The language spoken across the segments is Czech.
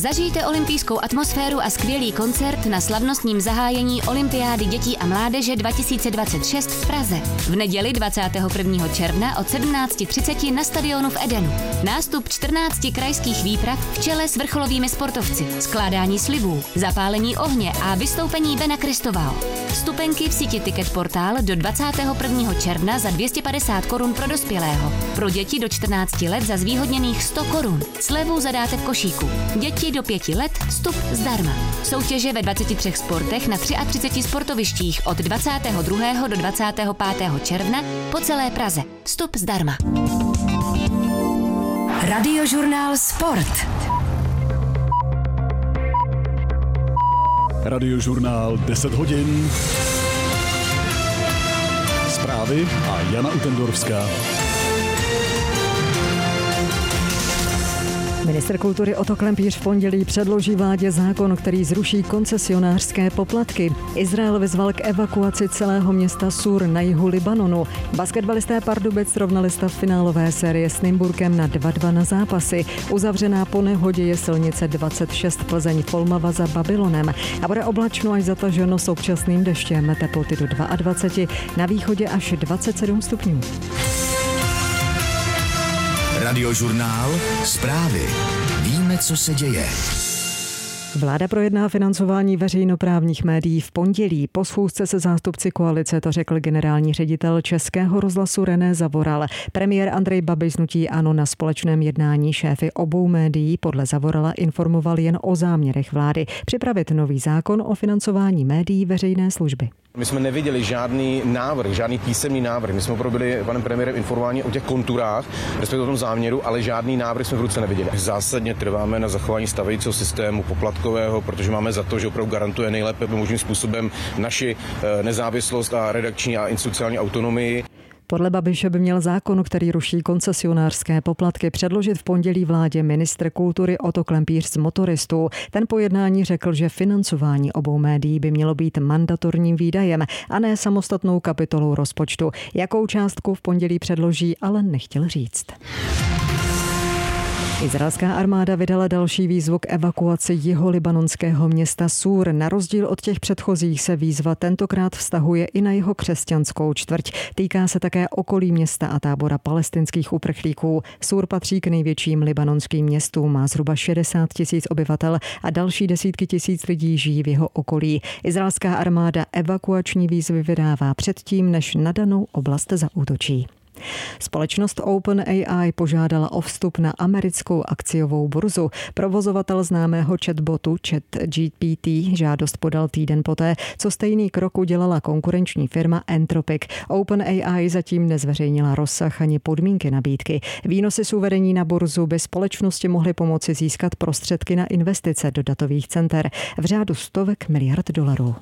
Zažijte olympijskou atmosféru a skvělý koncert na slavnostním zahájení Olympiády dětí a mládeže 2026 v Praze. V neděli 21. června od 17:30 na stadionu v Edenu. Nástup 14 krajských výprav v čele s vrcholovými sportovci, skládání slibů, zapálení ohně a vystoupení Bena Kristoval. Vstupenky v síti Ticket Portál do 21. června za 250 korun pro dospělého. Pro děti do 14 let za zvýhodněných 100 korun. Slevu zadáte v košíku. Děti do 5 let vstup zdarma. Soutěže ve 23 sportech na 33 sportovištích od 22. do 25. června po celé Praze. Vstup zdarma. Radiožurnál Sport. Radiožurnál 10 hodin. Zprávy a Jana Utendorfská. Ministr kultury Otto Klempíř v pondělí předloží vládě zákon, který zruší koncesionářské poplatky. Izrael vyzval k evakuaci celého města Sur na jihu Libanonu. Basketbalisté Pardubic srovnali stav finálové série s Nymburkem na 2:2 na zápasy. Uzavřená po nehodě je silnice 26 Plzeň Polmava za Babylonem a bude oblačno až zataženo s občasným deštěm. Teploty do 22, na východě až 27 stupňů. Radiožurnál Zprávy. Víme, co se děje. Vláda projedná financování veřejnoprávních médií v pondělí. Po schůzce se zástupci koalice to řekl generální ředitel Českého rozhlasu René Zavoral. Premiér Andrej Babiš z hnutí ANO na společném jednání šéfy obou médií podle Zavorala informoval jen o záměrech vlády připravit nový zákon o financování médií veřejné služby. My jsme neviděli žádný návrh, žádný písemný návrh. My jsme opravdu byli panem premiérem informováni o těch konturách, respektive o tom záměru, ale žádný návrh jsme v ruce neviděli. Zásadně trváme na zachování stávajícího systému poplatkového, protože máme za to, že opravdu garantuje nejlépe možným způsobem naši nezávislost a redakční a institucionální autonomii. Podle Babiše by měl zákon, který ruší koncesionářské poplatky, předložit v pondělí vládě ministr kultury Otto Klempíř z Motoristů. Ten po jednání řekl, že financování obou médií by mělo být mandatorním výdajem a ne samostatnou kapitolou rozpočtu. Jakou částku v pondělí předloží, ale nechtěl říct. Izraelská armáda vydala další výzvu k evakuaci jiholibanonského města Sur. Na rozdíl od těch předchozích se výzva tentokrát vztahuje i na jeho křesťanskou čtvrť. Týká se také okolí města a tábora palestinských uprchlíků. Sur patří k největším libanonským městům, má zhruba 60 000 obyvatel a další desítky tisíc lidí žijí v jeho okolí. Izraelská armáda evakuační výzvy vydává předtím, než na danou oblast zaútočí. Společnost OpenAI požádala o vstup na americkou akciovou burzu. Provozovatel známého chatbotu ChatGPT žádost podal týden poté, co stejný krok udělala konkurenční firma Anthropic. OpenAI zatím nezveřejnila rozsah ani podmínky nabídky. Výnosy z uvedení na burzu by společnosti mohly pomoci získat prostředky na investice do datových center v řádu stovek miliard dolarů.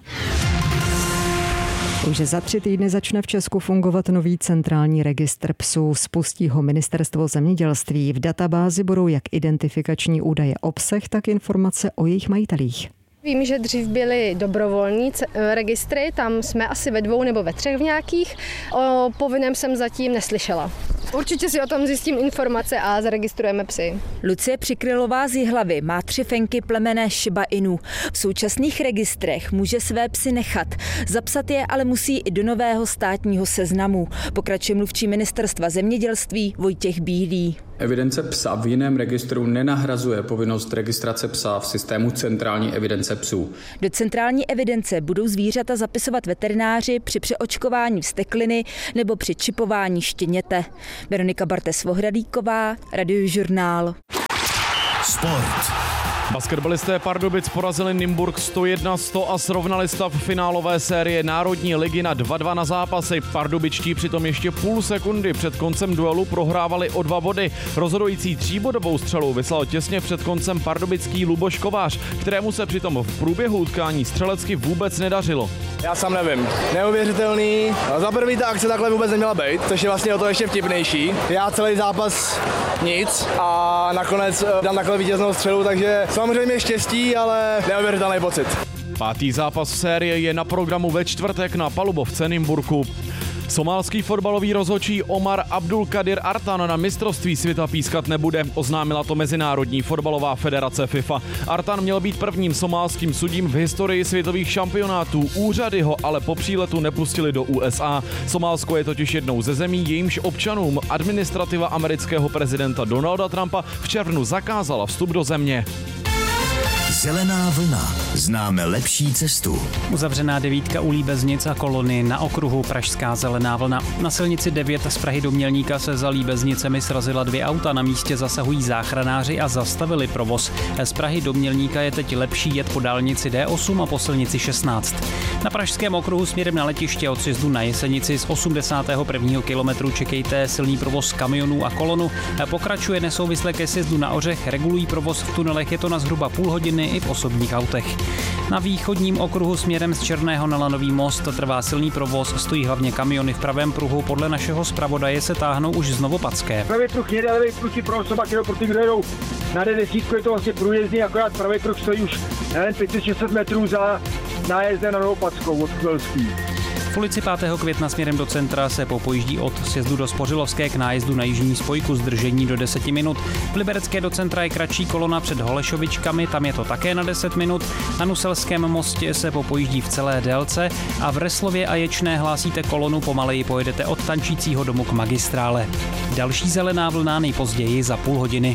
Už za 3 týdny začne v Česku fungovat nový centrální registr psů. Spustí ho Ministerstvo zemědělství. V databázi budou jak identifikační údaje o psech, tak informace o jejich majitelích. Vím, že dřív byly dobrovolní registry, tam jsme asi ve 2 nebo ve 3 v nějakých. O povinném jsem zatím neslyšela. Určitě si o tom zjistím informace a zaregistrujeme psy. Lucie Přikrylová z Jihlavy má 3 fenky plemene Shiba Inu. V současných registrech může své psy nechat. Zapsat je ale musí i do nového státního seznamu. Pokračuje mluvčí Ministerstva zemědělství Vojtěch Bílý. Evidence psa v jiném registru nenahrazuje povinnost registrace psa v systému centrální evidence psů. Do centrální evidence budou zvířata zapisovat veterináři při přeočkování vztekliny nebo při čipování štěněte. Veronika Bartes-Vohradíková, Radiožurnál. Sport. Basketbalisté Pardubic porazili Nymburk 101-100 a srovnali stav finálové série Národní ligy na 2:2 na zápasy. Pardubičtí přitom ještě půl sekundy před koncem duelu prohrávali o 2 body. Rozhodující 3bodovou střelu vyslal těsně před koncem pardubický Luboš Kovář, kterému se přitom v průběhu utkání střelecky vůbec nedařilo. Já sám nevím. Neuvěřitelný. Za první ta akce takhle vůbec neměla být, což je vlastně o to ještě vtipnější. Já celý zápas nic a nakonec dám takhle vítěznou střelu, takže samozřejmě štěstí, ale neuvěřitelný pocit. 5. zápas série je na programu ve čtvrtek na palubovce Nymburku. Somálský fotbalový rozhodčí Omar Abdulkadir Artan na mistrovství světa pískat nebude, oznámila to Mezinárodní fotbalová federace FIFA. Artan měl být prvním somálským sudím v historii světových šampionátů. Úřady ho ale po příletu nepustili do USA. Somálsko je totiž jednou ze zemí, jejímž občanům administrativa amerického prezidenta Donalda Trumpa v červnu zakázala vstup do země. Zelená vlna. Známe lepší cestu. Uzavřená 9 u Líbeznic a Kolony, na okruhu Pražská zelená vlna. Na silnici 9 z Prahy do Mělníka se za Líbeznicemi srazila 2 auta. Na místě zasahují záchranáři a zastavili provoz. Z Prahy do Mělníka je teď lepší jet po dálnici D8 a po silnici 16. Na pražském okruhu směrem na letiště od sjezdu na Jesenici z 81. kilometru čekejte silný provoz kamionů a kolonu. Pokračuje nesouvisle ke sjezdu na Ořech, regulují provoz v tunelech, je to na zhruba půl hodiny i v osobních autech. Na východním okruhu směrem z Černého na Lanový most trvá silný provoz, stojí hlavně kamiony v pravém pruhu, podle našeho zpravodaje se táhnou už z Novopadské. Pravý pruh jede, levý pruh pro osoba, kterou pro ty, kdo jedou na D10, je to vlastně průjezdný, akorát pravý pruh stojí už 500-600 metrů za nájezdem na Novopadskou od Chvelský. V ulici 5. května směrem do centra se popojíždí od sjezdu do Spořilovské k nájezdu na jižní spojku, zdržení do 10 minut. V Liberecké do centra je kratší kolona před Holešovičkami, tam je to také na 10 minut. Na Nuselském mostě se popojíždí v celé délce a v Reslově a Ječné hlásíte kolonu, pomaleji pojedete od Tančícího domu k magistrále. Další zelená vlna nejpozději za půl hodiny.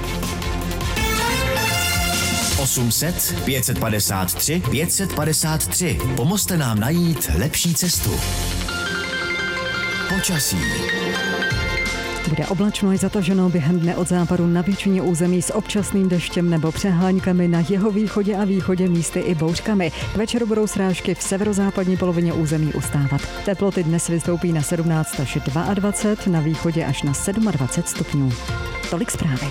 800 553 553. Pomozte nám najít lepší cestu. Počasí. Bude oblačno i zataženo během dne od západu na většině území s občasným deštěm nebo přehláňkami, na jihovýchodě a východě místy i bouřkami. K večeru budou srážky v severozápadní polovině území ustávat. Teploty dnes vystoupí na 17 až 22, na východě až na 27 stupňů. Tolik zprávy.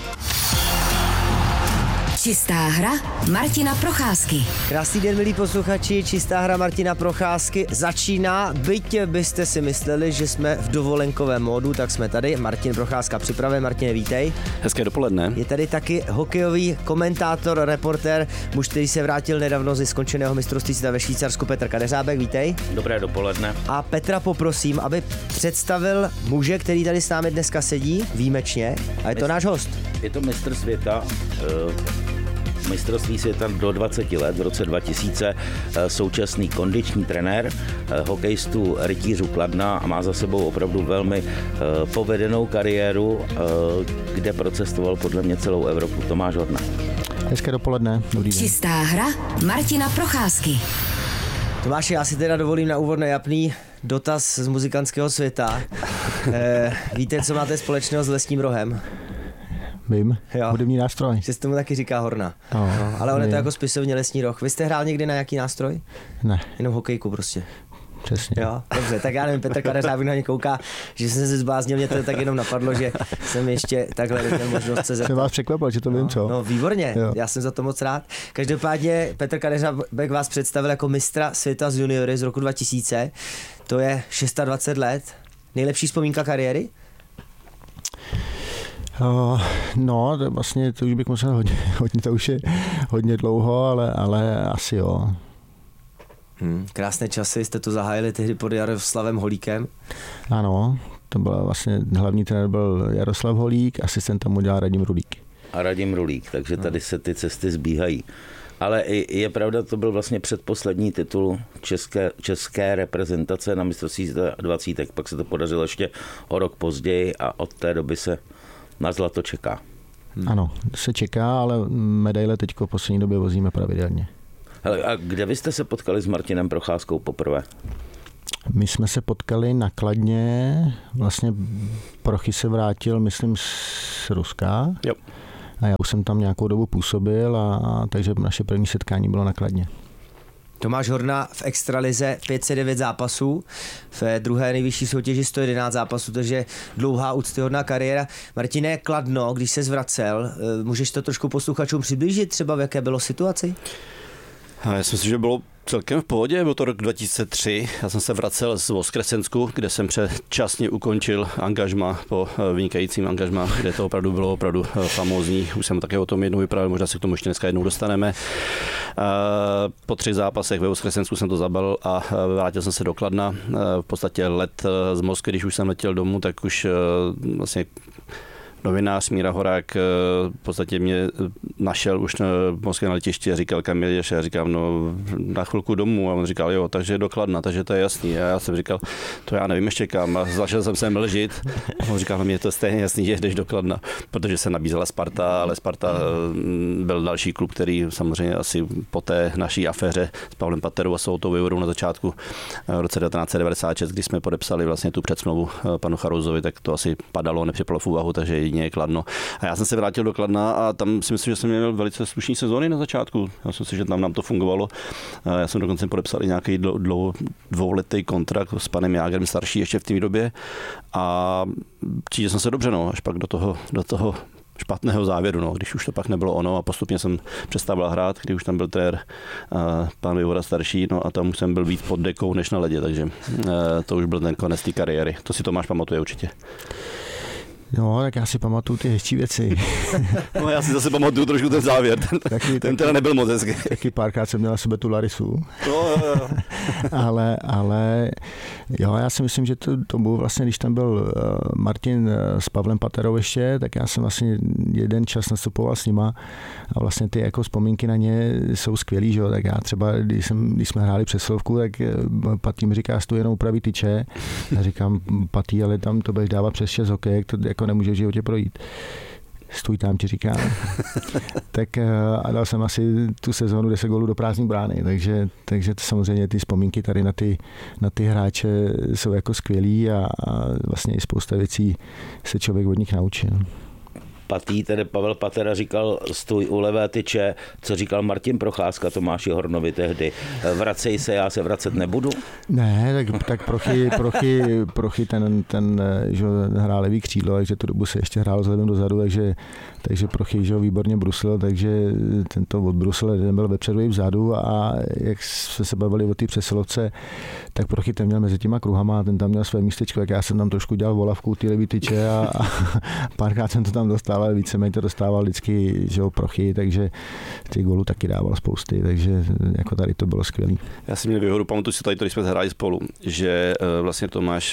Čistá hra Martina Procházky. Krásný den, milí posluchači, Čistá hra Martina Procházky začíná. Byť byste si mysleli, že jsme v dovolenkovém módu, tak jsme tady. Martin Procházka připraven. Martine, vítej. Hezké dopoledne. Je tady taky hokejový komentátor, reportér, muž, který se vrátil nedávno ze skončeného mistrovství světa ve Švýcarsku, Petr Kadeřábek, vítej. Dobré dopoledne. A Petra poprosím, aby představil muže, který tady s námi dneska sedí, výjimečně, a je to náš host. Je to mistr světa, mistrovství světa do 20 let v roce 2000, současný kondiční trenér hokejistů Rytířů Kladna a má za sebou opravdu velmi povedenou kariéru, kde procestoval podle mě celou Evropu. Tomáš Horna. Hezké dopoledne. Dobrý den. Čistá hra Martina Procházky. Tomáši, já si teda dovolím na úvod nejapný dotaz z muzikantského světa. Víte, co máte společného s Lesním rohem? Vím, hudební nástroj. Že se tomu taky říká horna. No, ale on je to jako spisovně Lesní roh. Vy jste hrál někdy na jaký nástroj? Ne. Jenom hokejku prostě. Přesně. Jo, dobře, tak já nevím, Petr Kadeřábek na mě kouká, že jsem se zbláznil, mě to tak jenom napadlo, že jsem ještě takhle neměl možnost se zeptat. Jsem vás překvapil, že to vím, co? No výborně, jo. Já jsem za to moc rád. Každopádně Petr Kadeřábek vás představil jako mistra světa z juniory z roku 2000. To je 26 let. Nejlepší vzpomínka kariéry? No, vlastně to už bych musel hodně, to už je hodně dlouho, ale asi jo. Krásné časy, jste to zahájili tehdy pod Jaroslavem Holíkem. Ano, to byl vlastně, hlavní trenér byl Jaroslav Holík, asistent tam udělal Radim Rulík. A Radim Rulík, takže tady se ty cesty zbíhají. Ale je pravda, to byl vlastně předposlední titul české reprezentace na mistrovství 20, pak se to podařilo ještě o rok později a od té doby se na zlato čeká. Ano, se čeká, ale medaile teďko v poslední době vozíme pravidelně. Hele, a kde vy jste se potkali s Martinem Procházkou poprvé? My jsme se potkali na Kladně, vlastně Prochy se vrátil, myslím, z Ruska. Jo. A já už jsem tam nějakou dobu působil, a takže naše první setkání bylo na Kladně. Tomáš Horna v extralize 509 zápasů, v druhé nejvyšší soutěži 111 zápasů, takže dlouhá úctyhodná kariéra. Martine, Kladno, když se zvracel, můžeš to trošku posluchačům přiblížit, třeba v jaké bylo situaci? Já si myslím, že bylo Celkem v pohodě, byl to rok 2003, já jsem se vracel z Voskresensku, kde jsem předčasně ukončil angažma po vynikajícím angažma, kde to bylo opravdu famózní, už jsem také o tom jednou vyprávěl, možná se k tomu ještě dneska jednou dostaneme. Po 3 zápasech ve Voskresensku jsem to zabalil a vrátil jsem se do Kladna. V podstatě let z Moskvy, když už jsem letěl domů, tak už vlastně novinář Míra Horák v podstatě mě našel už v Moskvě na letišti a říkal, kam jedeš? Já říkám, no na chvilku domů. A on říkal, jo, takže do Kladna, takže to je jasný. A já jsem říkal, to já nevím ještě kam. A zašel jsem sem ležit. A on říkal, no mě je to stejně jasný, že jdeš do Kladna, protože se nabízela Sparta, ale Sparta byl další klub, který samozřejmě asi po té naší aféře s Pavlem Paterou a Soutou Vojvodou na začátku v roce 1996, kdy jsme podepsali vlastně tu předsmlouvu panu Charouzovi, tak to asi padalo, nepřipadlo v úvahu, takže jedině Kladno. A já jsem se vrátil do Kladna a tam si myslím, že jsem měl velice slušný sezóny na začátku. Já jsem si, že tam nám to fungovalo. Já jsem dokonce podepsal i nějaký dvouletý kontrakt s panem Jágrem starší ještě v té době a cítil jsem se dobře, no, až pak do toho špatného závěru, no, když už to pak nebylo ono a postupně jsem přestával hrát, když už tam byl trenér pan Vojvoda starší, no a tam už jsem byl víc pod dekou než na ledě, takže to už byl ten konec té kariéry. To si Tomáš pamatuje určitě. No, tak já si pamatuju ty hezčí věci. No, já si zase pamatuju trošku ten závěr, ten teda nebyl moc hezký. Taky párkrát jsem měl na sebe tu Larisu. Jo. ale jo, já si myslím, že to bylo vlastně, když tam byl Martin s Pavlem Paterou ještě, tak já jsem vlastně jeden čas nastupoval s nima a vlastně ty jako vzpomínky na ně jsou skvělý, že jo, tak já třeba, když jsme hráli přesilovku, tak Patý mi říká, stůj jenom upraví tyče. Já říkám, Patý, ale tam to budeš dávat přes 6 hokejek, to jako nemůže v životě projít. Stůj tam, ti říkám. Tak a dal jsem asi tu sezónu 10 gólů do prázdné brány, takže to samozřejmě ty vzpomínky tady na ty hráče jsou jako skvělý a vlastně i spousta věcí se člověk od nich naučil. Patý, tedy Pavel Patera říkal, stůj u levé tyče, co říkal Martin Procházka Tomáši Hornovi tehdy. Vracej se, já se vracet nebudu? Ne, tak Prochy ten že hrál levý křídlo, takže tu dobu se ještě hrál vzhledem dozadu, takže Prochy, že výborně bruslil, takže tento odbrusil, ten byl vepředu i vzadu a jak jsme se bavili o té přesilovce, tak Prochy ten měl mezi těma kruhama, ten tam měl své místečko, tak já jsem tam trošku dělal volavku ty levý tyče a párkrát jsem to tam dostal, ale víceméně to dostával vždycky, že Prochy, takže ty gólů taky dával spousty, takže jako tady to bylo skvělý. Já jsem měl výhodu, pamatuju si tady, když jsme hráli spolu, že vlastně Tomáš,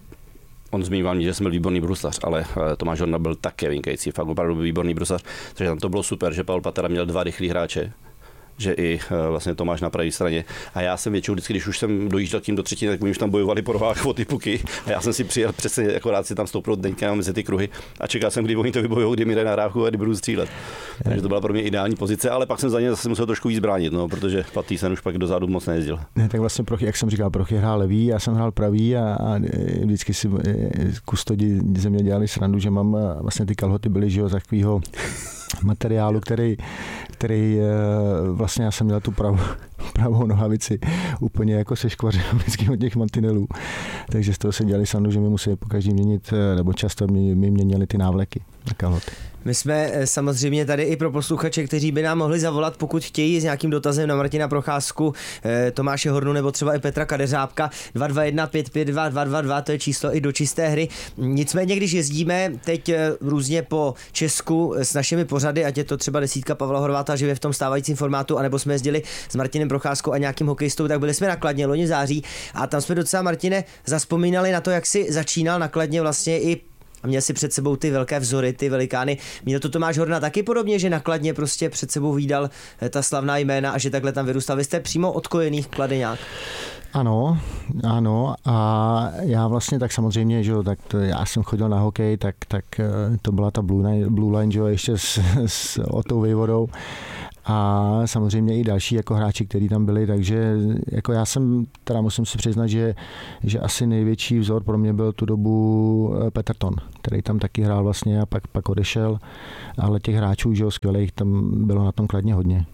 on zmínil mě, že jsem byl výborný bruslař, ale Tomáš Horna byl také vynikající, fakt opravdu výborný bruslař, takže tam to bylo super, že Pavel Patera měl 2 rychlý hráče, že i vlastně Tomáš na pravé straně. A já jsem většinou vždycky, když už jsem dojížděl tím do třetiny, tak oni už tam bojovali po rohách o ty puky. A já jsem si přijel přesně jako rád si tam stoupnout deňka mezi ty kruhy a čekal jsem, kdy oni to vybojou, kdy mi dají nahrávku a kdy budu střílet. Takže to byla pro mě ideální pozice, ale pak jsem za ně zase musel trošku víc bránit, no, protože Patý jsem už pak dozadu moc nejezdil. Ne, tak vlastně Prochy, jak jsem říkal, Prochy hrál levý, já jsem hrál pravý a vždycky si kustodi ze mě dělali srandu, že mám vlastně ty kalhoty byly, že jo, z takového materiálu, který vlastně já jsem měl tu pravou nohavici úplně jako se škvařem vždycky od těch mantinelů. Takže z toho se dělali srandu, že mi musí pokaždý měnit, nebo často mi měnili ty návleky na kalhoty. My jsme samozřejmě tady i pro posluchače, kteří by nám mohli zavolat, pokud chtějí s nějakým dotazem na Martina Procházku, Tomáše Hornu nebo třeba i Petra Kadeřábka. 221 552 222, to je číslo i do čisté hry. Nicméně, když jezdíme teď různě po Česku s našimi pořady, ať je to třeba desítka Pavla Horváta živě v tom stávajícím formátu, anebo jsme jezdili s Martinem Procházkou a nějakým hokejistou, tak byli jsme na Kladně loni v září a tam jsme docela, Martine, zaspomínali na to, jak si začínal na Kladně vlastně i a měl si před sebou ty velké vzory, ty velikány. Měl to Tomáš Horna taky podobně, že na Kladně prostě před sebou vídal ta slavná jména a že takhle tam vyrůstal. Vy jste přímo odkojený Kladeňák. Ano, a já vlastně tak samozřejmě, že jo, tak já jsem chodil na hokej, tak to byla ta Blue Line, že jo, ještě s Otou Vejvodou a samozřejmě i další jako hráči, kteří tam byli, takže jako já jsem, teda musím si přiznat, že asi největší vzor pro mě byl tu dobu Petr Ton, který tam taky hrál vlastně a pak odešel, ale těch hráčů, že jo, skvělých tam bylo na tom Kladně hodně.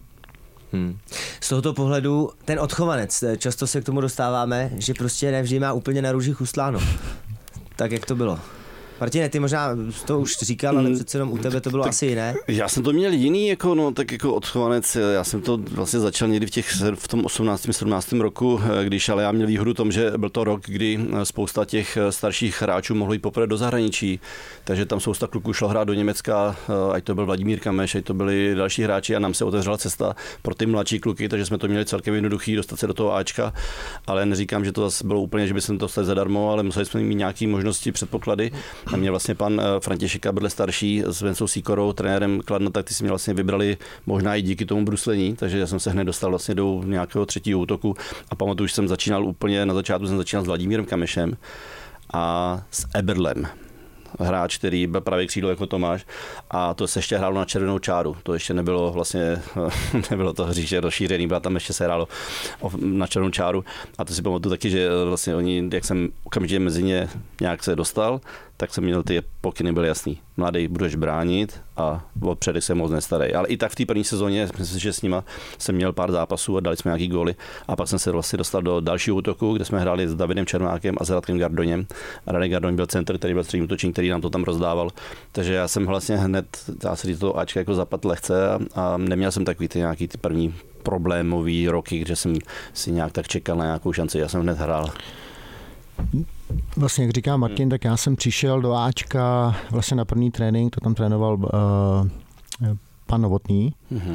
Z tohoto pohledu ten odchovanec, často se k tomu dostáváme, že prostě nevždy má úplně na růžích ustláno. Tak jak to bylo? Martine, ty možná to už říkal, ale přece jenom u tebe to bylo asi jiné. Já jsem to měl jiný, jako odchovanec. Já jsem to vlastně začal někdy v tom 18. 17. roku, když ale já měl výhodu tom, že byl to rok, kdy spousta těch starších hráčů mohlo jít poprvé do zahraničí, takže tam spousta kluků šlo hrát do Německa, ať to byl Vladimír Kameš, ať to byli další hráči a nám se otevřela cesta pro ty mladší kluky, takže jsme to měli celkem jednoduchý dostat se do toho Ačka, ale neříkám, že to zase bylo úplně, že by se to dostali zadarmo, ale museli jsme mít nějaké možnosti, předpoklady. A mě vlastně pan František Kabedle starší s Vencou Sikorou, trenérem Kladna, tak ty si mě vlastně vybrali možná i díky tomu bruslení, takže já jsem se hned dostal vlastně do nějakého třetího útoku a pamatuju, že jsem začínal úplně na začátku, jsem začínal s Vladimírem Kamešem a s Eberlem. Hráč, který byl pravý křídlo jako Tomáš a to se ještě hrálo na červenou čáru. To ještě nebylo vlastně, nebylo to hříště rozšířený, byla tam ještě se hrálo na červenou čáru a to si pamatuju taky, že vlastně oni, jak jsem okamžitě mezi ně nějak se dostal, tak jsem měl ty pokyny byly jasný. Mladý budeš bránit a odpředy se moc nestarej. Ale i tak v té první sezóně, myslím si, že s nima jsem měl pár zápasů a dali jsme nějaký góly. A pak jsem se vlastně dostal do dalšího útoku, kde jsme hráli s Davidem Čermákem a s Radkem Gardoněm. A Radek Gardoň byl center, který byl střední útočník, který nám to tam rozdával. Takže já jsem vlastně hned, dá se říct, toho Ačka jako zapadl lehce a neměl jsem takový nějaký ty první problémový roky, kde jsem si nějak tak čekal na nějakou šanci. Já jsem hned hrál. Vlastně, jak říká Martin, tak já jsem přišel do Ačka vlastně na první trénink, to tam trénoval pan Novotný.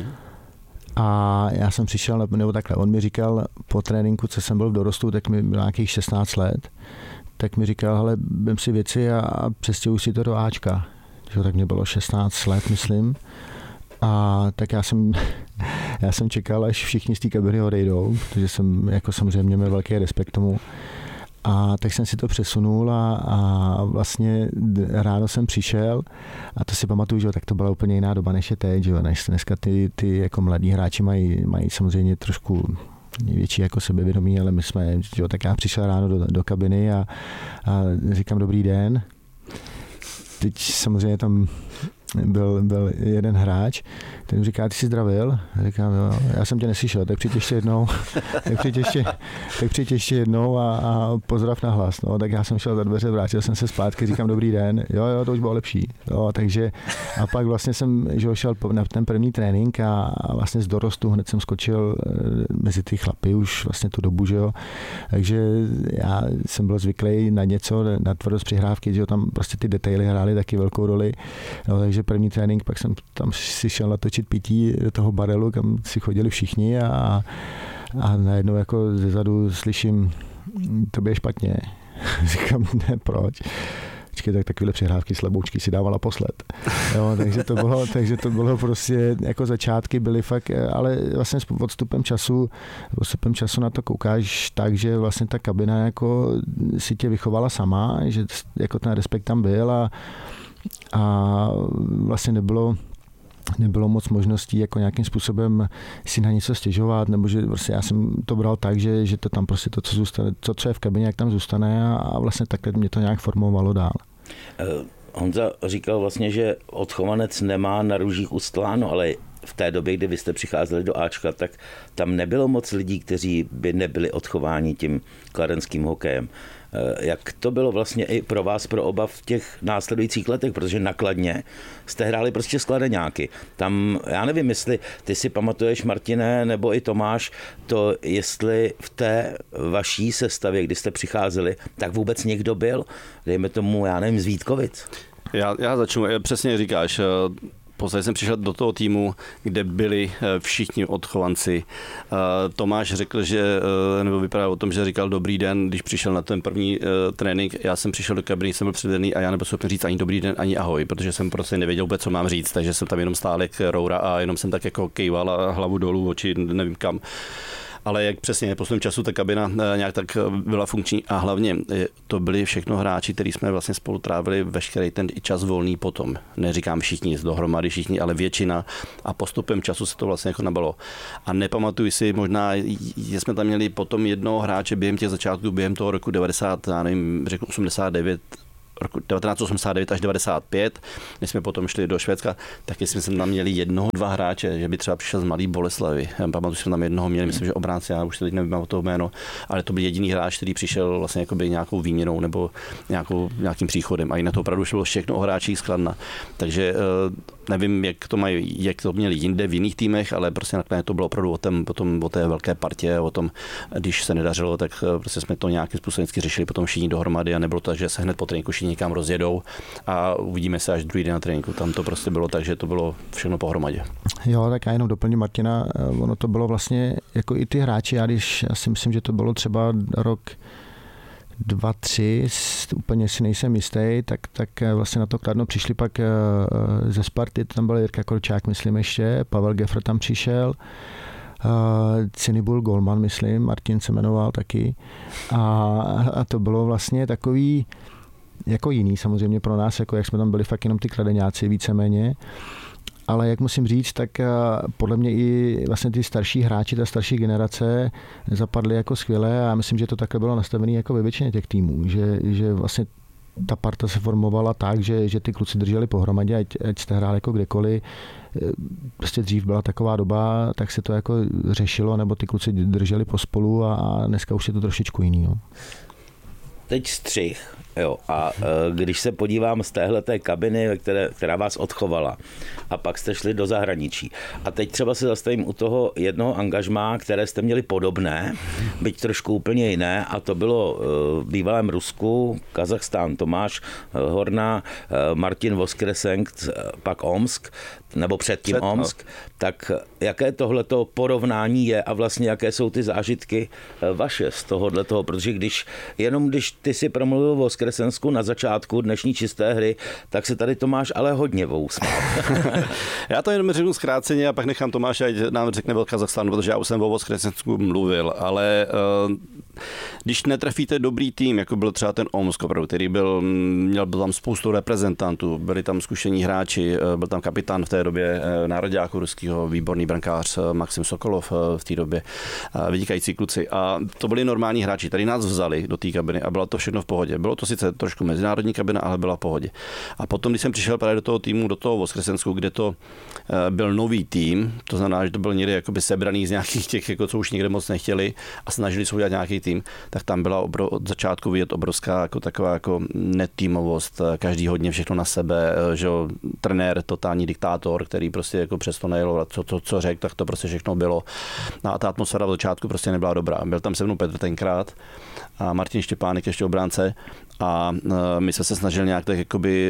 A já jsem přišel, nebo takhle, on mi říkal po tréninku, co jsem byl v dorostu, tak mi bylo nějakých 16 let, tak mi říkal, hele, vem si věci a přestěhuj si to do Ačka. Tak mě bylo 16 let, myslím. A tak já jsem čekal, až všichni z té kabiny odejdou, protože jsem jako samozřejmě měl velký respekt tomu. A tak jsem si to přesunul a vlastně ráno jsem přišel a to si pamatuju, že tak to byla úplně jiná doba než je teď, že dneska ty jako mladí hráči mají samozřejmě trošku větší jako sebevědomí, ale my jsme, že tak já přišel ráno do kabiny a říkám dobrý den. Teď samozřejmě tam byl jeden hráč, ten říká, ty jsi zdravil? Říkám, jo, já jsem tě neslyšel, tak přijď ještě jednou, a pozdrav na hlas. No, tak já jsem šel za dveře, vrátil jsem se zpátky, říkám, dobrý den, jo, to už bylo lepší. Jo, takže a pak vlastně jsem šel na ten první trénink a vlastně z dorostu hned jsem skočil mezi ty chlapy už vlastně tu dobu, že jo. Takže já jsem byl zvyklý na něco, na tvrdost přihrávky, že jo, tam prostě ty detaily hrály taky velkou roli. No, takže první trénink, pak jsem tam si šel natočit pití do toho barelu, kam si chodili všichni a najednou jako zezadu slyším, to bude špatně. Říkám, ne, proč? Počkej, tak takovéhle přihrávky slaboučky si dával naposled. Jo, takže to bylo prostě, jako začátky byly fakt, ale vlastně s odstupem času na to koukáš tak, že vlastně ta kabina jako si tě vychovala sama, že jako ten respekt tam byl a vlastně nebylo moc možností jako nějakým způsobem si na něco stěžovat, nebo že vlastně já jsem to bral tak, že to tam prostě to, co zůstane, co je v kabině, jak tam zůstane a vlastně takhle mě to nějak formovalo dál. Honza říkal vlastně, že odchovanec nemá na růžích ustláno, ale v té době, kdy vy jste přicházeli do Ačka, tak tam nebylo moc lidí, kteří by nebyli odchováni tím kladenským hokejem. Jak to bylo vlastně i pro vás, pro oba v těch následujících letech, protože na Kladně jste hráli prostě skladeňáky. Tam, já nevím, jestli ty si pamatuješ, Martine, nebo i Tomáš, to jestli v té vaší sestavě, kdy jste přicházeli, tak vůbec někdo byl, dejme tomu, já nevím, z Vítkovic. Já začnu, přesně říkáš, v podstatě jsem přišel do toho týmu, kde byli všichni odchovanci. Tomáš řekl, nebo vypadal o tom, že říkal dobrý den, když přišel na ten první trénink. Já jsem přišel do kabiny, jsem byl předvedený a já nebyl schopen říct ani dobrý den, ani ahoj, protože jsem prostě nevěděl vůbec, co mám říct, takže jsem tam jenom stál jak roura a jenom jsem tak jako kejval a hlavu dolů, oči, nevím kam. Ale jak přesně postupem času ta kabina nějak tak byla funkční a hlavně to byli všechno hráči, kteří jsme vlastně spolu trávili veškerý ten čas volný potom. Neříkám všichni, dohromady všichni, ale většina a postupem času se to vlastně jako nabalo. A nepamatuji si, možná jsme tam měli potom jednoho hráče během těch začátků, během toho roku 90, já nevím, řeknu 89, roku 1989 až 95, když jsme potom šli do Švédska, tak jsme tam měli 1-2 hráče, že by třeba přišel z Mladé Boleslavy. Pamatuju, že jsme tam jednoho měli, myslím, že obránce, já už teď nevím o toho jméno, ale to byl jediný hráč, který přišel vlastně jakoby nějakou výměnou nebo nějakým příchodem. A jinak to opravdu šlo všechno o hráčích z Kladna. Takže nevím, jak to měli jinde v jiných týmech, ale prostě nakonec to bylo opravdu o té velké partě, o tom, když se nedařilo, tak prostě jsme to nějakým způsobem řešili potom všichni dohromady a nebylo to, že se hned po tréninku všichni někam rozjedou a uvidíme se až druhý den na tréninku. Tam to prostě bylo tak, že to bylo všechno pohromadě. Jo, tak já jenom doplním Martina, ono to bylo vlastně jako i ty hráči, já si myslím, že to bylo třeba rok 2-3, úplně si nejsem jistý, tak vlastně na to Kladno přišli pak ze Sparty, tam byl Jirka Korčák, myslím ještě, Pavel Geffer tam přišel, Cinibul Golman, myslím, Martin se jmenoval taky a to bylo vlastně takový jako jiný samozřejmě pro nás, jako jak jsme tam byli fakt jenom ty kladeňáci víceméně, ale jak musím říct, tak podle mě i vlastně ty starší hráči, ta starší generace zapadly jako skvěle a já myslím, že to takhle bylo nastavené jako ve většině těch týmů, že vlastně ta parta se formovala tak, že ty kluci drželi pohromadě, ať jste hráli jako kdekoliv. Prostě dřív byla taková doba, tak se to jako řešilo, nebo ty kluci drželi pospolu a dneska už je to trošičku jiný. No. Teď střih, jo, a když se podívám z téhleté kabiny, která vás odchovala, a pak jste šli do zahraničí. A teď třeba se zastavím u toho jednoho angažmá, které jste měli podobné, byť trošku úplně jiné, a to bylo v bývalém Rusku, Kazachstán, Tomáš Horná, Martin Voskresenkt, pak Omsk, nebo předtím Omsk. Tak jaké tohleto porovnání je a vlastně jaké jsou ty zážitky vaše z tohohletoho, protože když ty si promluvil o Voskresensku na začátku dnešní čisté hry, tak se tady Tomáš ale hodně vousmál. Já to jenom řeknu zkráceně a pak nechám Tomáše, ať nám řekne o Kazachstánu, protože já už jsem o Voskresensku mluvil, ale když netrefíte dobrý tým, jako byl třeba ten Omsk, který měl tam spoustu reprezentantů, byli tam zkušení hráči, byl tam kapitán v té době nároďáku ruského, výborný brankář Maxim Sokolov v té době, vynikající kluci. A to byli normální hráči, tady nás vzali do té kabiny a bylo to všechno v pohodě. Bylo to sice trošku mezinárodní kabina, ale byla v pohodě. A potom, když jsem přišel právě do toho týmu, do toho Voskresensku, kde to byl nový tým, to znamená, že to byl někde jakoby sebraný z nějakých těch, jako co už nikde moc nechtěli a snažili se udělat nějaký tým, tak tam byla od začátku vidět obrovská jako taková jako netýmovost, každý hodně všechno na sebe, že trenér, totální diktátor, který prostě jako přesto nejelo, co řekl, tak to prostě všechno bylo. A ta atmosféra od začátku prostě nebyla dobrá. Byl tam se mnou Petr tenkrát a Martin Štěpánek, ještě obránce, a my jsme se snažili nějak tak jakoby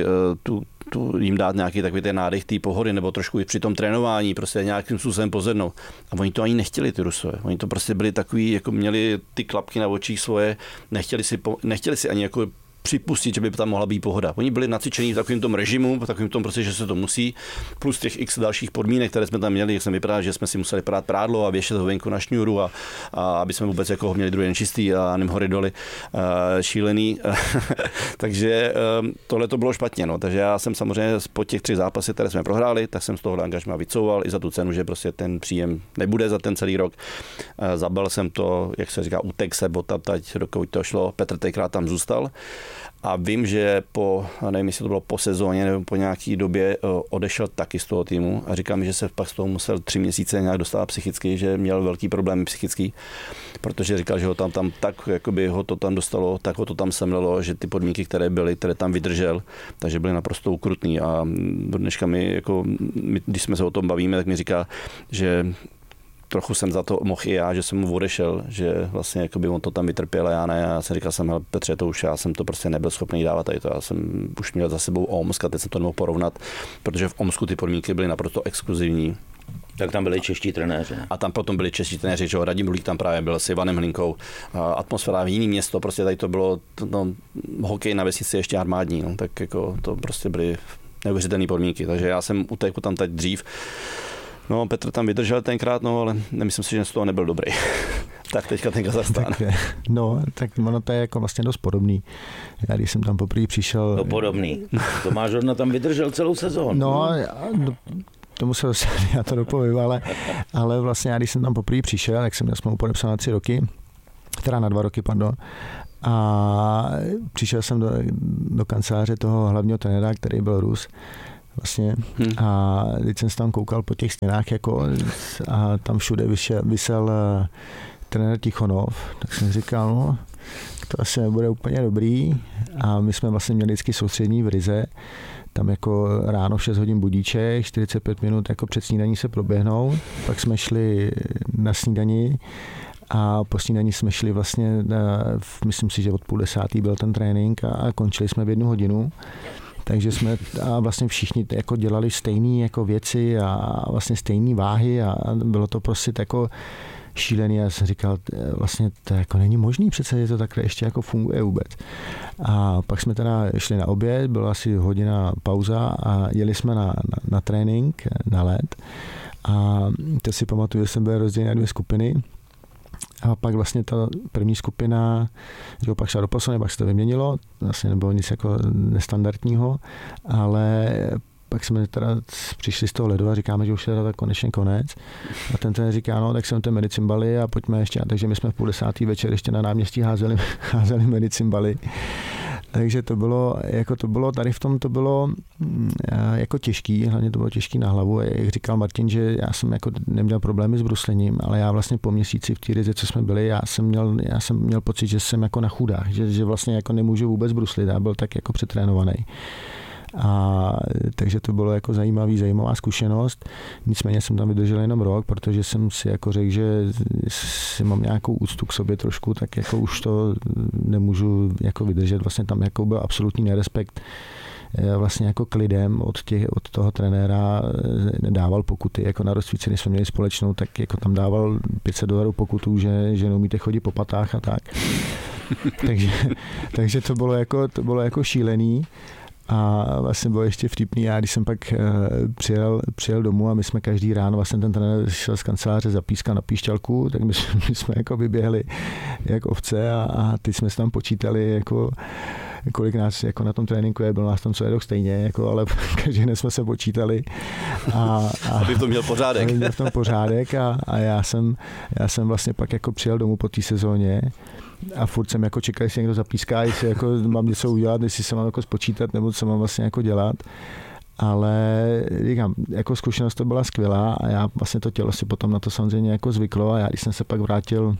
jim dát nějaký takový ten nádech té pohody, nebo trošku i při tom trénování, prostě nějakým způsobem pozednout. A oni to ani nechtěli, ty Rusové. Oni to prostě byli takový, jako měli ty klapky na očích svoje, nechtěli si ani jako připustit, že by tam mohla být pohoda. Oni byli nacvičení v takovém tom režimu, v takovém tom prostě, že se to musí, plus těch x dalších podmínek, které jsme tam měli, jak jsem vypadal, že jsme si museli prát prádlo a věšet ho venku na šňůru a aby jsme vůbec jako ho měli druhý den čistý a nem hory doly šílený. Takže tohle to bylo špatně. No. Takže já jsem samozřejmě po těch 3 zápasy, které jsme prohráli, tak jsem z toho angažmá vycouval i za tu cenu, že prostě ten příjem nebude za ten celý rok. Zabal jsem to, jak se říká, utek se, bo tať dokud to šlo. Petr tenkrát tam zůstal. A vím, že nevím, jestli to bylo po sezóně nebo po nějaký době, odešel taky z toho týmu a říkám, že se pak z toho musel 3 měsíce nějak dostat psychicky, že měl velký problém psychický, protože říkal, že ho tam tak, jakoby ho to tam dostalo, tak ho to tam semlelo, že ty podmínky, které tam vydržel, takže byly naprosto ukrutný a do dneška když jsme se o tom bavíme, tak mi říká, že trochu jsem za to mohl i já, že jsem mu odešel, že vlastně jakoby on to tam vytrpěl a já ne. Já jsem říkal, Petře, já jsem to prostě nebyl schopný dávat tady to. Já jsem už měl za sebou Omsk a teď jsem to nemohl porovnat, protože v Omsku ty podmínky byly naprosto exkluzivní. Tak tam byli čeští trenéři. A tam potom byli čeští trenéři, že Radim Rulík tam právě byl s Ivanem Hlinkou. Atmosféra v jiný město, prostě tady to bylo hokej na vesnici ještě armádní, no, tak jako to prostě byly neuvěřitelné podmínky. Takže já jsem utekl tam teď dřív. No, Petr tam vydržel tenkrát, no, ale nemyslím si, že z toho nebyl dobrý. Tak teďka ten Kazachstán. Tak ono to je jako vlastně dost podobný. Já když jsem tam poprvé přišel... No podobný. Tomáš Horna tam vydržel celou sezónu. No, to musel se, já to dopovím, ale vlastně já když jsem tam poprvé přišel, tak jsem měl smlouvu podepsanou na 3 roky. teda na 2 roky, pardon. A přišel jsem do kanceláře toho hlavního trenéra, který byl Rus. Vlastně. A když jsem se tam koukal po těch stěnách jako, a tam všude visel trenér Tichonov, tak jsem říkal, no, to asi nebude úplně dobrý. A my jsme vlastně měli vždycky soustředění v Rize, tam jako ráno 6 hodin budíček, 45 minut jako před snídaní se proběhnou, pak jsme šli na snídani a po snídani jsme šli vlastně, myslím si, že od 9:30 byl ten trénink a končili jsme v 1 hodinu. Takže jsme a vlastně všichni jako dělali stejné jako věci a vlastně stejné váhy a bylo to prostě jako šílený. Já jsem říkal, vlastně to jako není možný přece, že to takhle ještě jako funguje vůbec. A pak jsme teda šli na oběd, byla asi hodina pauza a jeli jsme na trénink, na led. A to si pamatuju, že jsem byl rozdělen na 2 skupiny. A pak vlastně ta první skupina, že pak šla do posilovny, pak se to vyměnilo, vlastně nebylo nic jako nestandardního, ale pak jsme teda přišli z toho ledu a říkáme, že už je teda konečně konec. A ten říká, no tak jsem ten medicimbaly a pojďme ještě. Takže my jsme v 9:30 večer ještě na náměstí házeli medicimbaly. Takže to bylo tady v tom to bylo jako těžký, hlavně to bylo těžký na hlavu. Jak říkal Martin, že já jsem jako neměl problémy s bruslením, ale já vlastně po měsíci v té Rize, co jsme byli, já jsem měl pocit, že jsem jako na chudách, že vlastně jako nemůžu vůbec bruslit, já byl tak jako přetrénovaný. A takže to bylo jako zajímavá zkušenost. Nicméně jsem tam vydržel jenom rok, protože jsem si jako řekl, že si mám nějakou úctu k sobě trošku, tak jako už to nemůžu jako vydržet. Vlastně tam jako byl absolutní nerespekt vlastně jako k lidem od toho trenéra, dával pokuty, jako na rozsvícení jsme měli společnou, tak jako tam dával $500 pokutu, že neumíte chodit po patách a tak. takže to bylo jako šílený. A vlastně bylo ještě vtipný, já když jsem pak přijel domů a my jsme každý ráno, vlastně ten trenér šel z kanceláře, zapískal na píšťalku, tak my jsme jako vyběhli jak ovce a teď jsme se tam počítali, jako kolik nás jako na tom tréninku je, bylo nás tam co jedou stejně, jako, ale každý den jsme se počítali. Aby to měl pořádek. Aby měl v tom pořádek a já jsem vlastně pak jako přijel domů po té sezóně a furt jsem jako čekal, jestli někdo zapíská, jestli jako mám něco udělat, jestli se mám jako spočítat, nebo co mám vlastně jako dělat. Ale říkám, jako zkušenost to byla skvělá a já vlastně to tělo si potom na to samozřejmě jako zvyklo a já když jsem se pak vrátil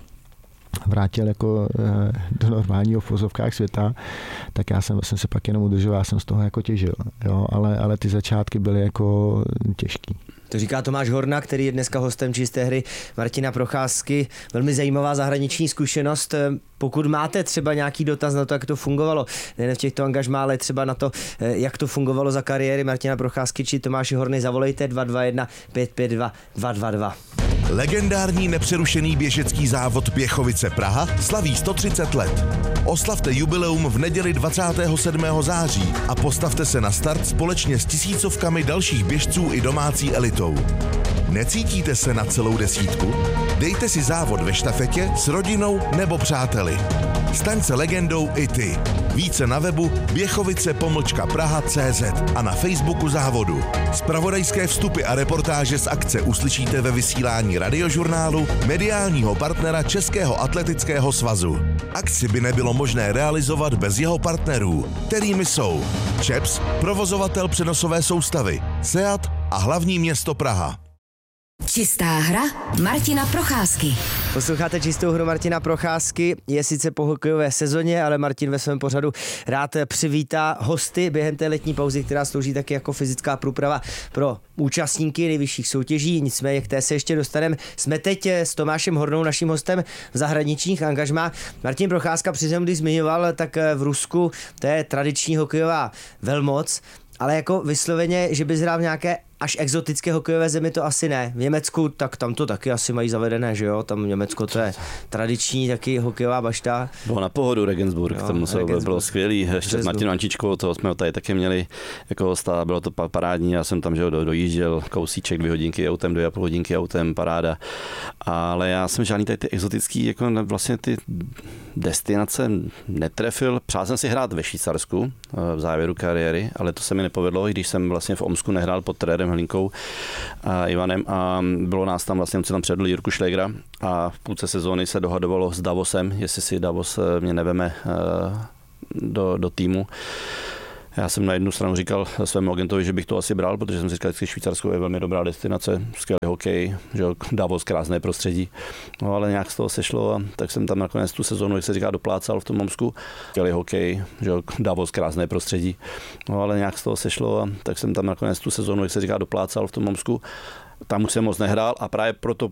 jako do normálního v vozovkách světa, tak já jsem vlastně se pak jenom udržel, já jsem z toho jako těžil, jo, ale ty začátky byly jako těžký. To říká Tomáš Horna, který je dneska hostem Čisté hry Martina Procházky. Velmi zajímavá zahraniční zkušenost. Pokud máte třeba nějaký dotaz na to, jak to fungovalo, nejen v těchto angažmá, ale třeba na to, jak to fungovalo za kariéry Martina Procházky či Tomáše Horny, zavolejte 221 552 222. Legendární nepřerušený běžecký závod Běchovice Praha slaví 130 let. Oslavte jubileum v neděli 27. září a postavte se na start společně s tisícovkami dalších běžců i domácí elitou. Necítíte se na celou desítku? Dejte si závod ve štafetě s rodinou nebo přáteli. Staň se legendou i ty. Více na webu běchovice-praha.cz a na Facebooku závodu. Zpravodajské vstupy a reportáže z akce uslyšíte ve vysílání Radiožurnálu, mediálního partnera Českého atletického svazu. Akci by nebylo možné realizovat bez jeho partnerů, kterými jsou ČEPS, provozovatel přenosové soustavy, SEAT a hlavní město Praha. Čistá hra Martina Procházky. Posloucháte Čistou hru Martina Procházky. Je sice po hokejové sezóně, ale Martin ve svém pořadu rád přivítá hosty během té letní pauzy, která slouží taky jako fyzická průprava pro účastníky nejvyšších soutěží. Nicméně k té se ještě dostaneme. Jsme teď s Tomášem Hornou, naším hostem v zahraničních angažmách. Martin Procházka přitom, když zmiňoval, tak v Rusku to je tradiční hokejová velmoc, ale jako vysloveně, že by hrál v nějaké až exotické hokejové zemi, to asi ne. V Německu, tak tam to taky asi mají zavedené, že jo? Tam v Německu to je tradiční taky hokejová bašta. Bylo na pohodu Regensburg, tam bylo skvělý. Ještě s Martinem Ančičkou, toho jsme tady taky měli jako hosta, bylo to parádní, já jsem tam že dojížděl kousíček 2 hodinky autem, 2,5 hodinky autem, paráda. Ale já jsem žádný tady ty exotický, jako vlastně ty destinace netrefil. Přál jsem si hrát ve Švýcarsku v závěru kariéry, ale to se mi nepovedlo, i když jsem vlastně v Omsku nehrál pod trenérem Petrem Hlinkou a Ivanem a bylo nás tam vlastně, on se tam předl Jirku Šlégra a v půlce sezóny se dohadovalo s Davosem, jestli si Davos mě neveme do týmu. Já jsem na jednu stranu říkal svému agentovi, že bych to asi bral, protože jsem si říkal, že Švýcarsko je velmi dobrá destinace, skvělý hokej, že Davos, krásné prostředí. No ale nějak z toho sešlo a tak jsem tam nakonec tu sezonu, jak se říká, doplácal v tom Momsku. Skvělý hokej, že Davos, krásné prostředí. No ale nějak z toho sešlo a tak jsem tam nakonec tu sezonu, jak se říká, doplácal v tom Momsku. Tam už jsem moc nehrál a právě proto